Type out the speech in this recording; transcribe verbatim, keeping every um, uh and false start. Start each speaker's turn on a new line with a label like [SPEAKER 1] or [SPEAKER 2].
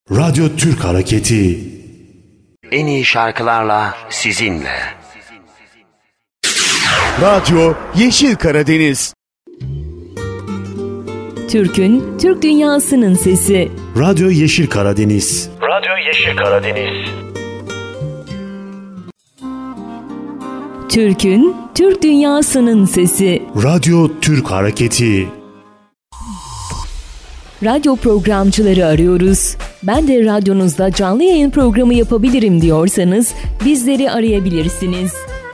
[SPEAKER 1] Radyo Türk Hareketi.
[SPEAKER 2] En iyi şarkılarla sizinle.
[SPEAKER 3] Radyo Yeşil Karadeniz.
[SPEAKER 4] Türk'ün, Türk dünyasının sesi.
[SPEAKER 1] Radyo Yeşil Karadeniz.
[SPEAKER 5] Radyo Yeşil Karadeniz.
[SPEAKER 4] Türk'ün, Türk dünyasının sesi.
[SPEAKER 1] Radyo Türk Hareketi.
[SPEAKER 4] Radyo programcıları arıyoruz. Ben de radyonuzda canlı yayın programı yapabilirim diyorsanız bizleri arayabilirsiniz.